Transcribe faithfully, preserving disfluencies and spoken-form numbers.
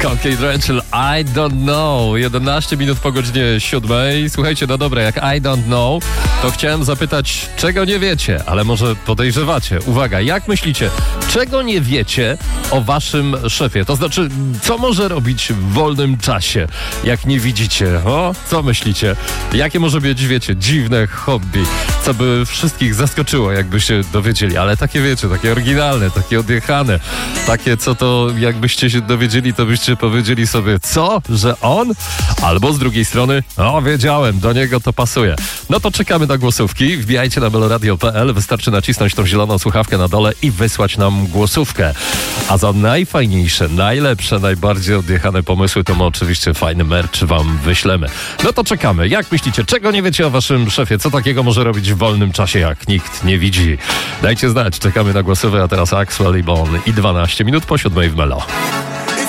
Cocktail Rachel, I don't know. jedenaście minut po godzinie siódmej. Słuchajcie, no dobra, jak I don't know, to chciałem zapytać, czego nie wiecie, ale może podejrzewacie. Uwaga, jak myślicie, czego nie wiecie o waszym szefie? To znaczy, co może robić w wolnym czasie, jak nie widzicie? O, co myślicie? Jakie może mieć, wiecie, dziwne hobby, co by wszystkich zaskoczyło, jakby się dowiedzieli, ale takie, wiecie, takie oryginalne, takie odjechane, takie, co to, jakbyście się dowiedzieli, to byście powiedzieli sobie, co, że on? Albo z drugiej strony, o, wiedziałem, do niego to pasuje. No to czekamy na głosówki, wbijajcie na meloradio kropka p l, wystarczy nacisnąć tą zieloną słuchawkę na dole i wysłać nam głosówkę. A za najfajniejsze, najlepsze, najbardziej odjechane pomysły, to my oczywiście fajny merch wam wyślemy. No to czekamy. Jak myślicie, czego nie wiecie o waszym szefie? Co takiego może robić w wolnym czasie, jak nikt nie widzi? Dajcie znać, czekamy na głosówkę, a teraz Axwell i Bon i dwanaście minut po siódmej w Melo.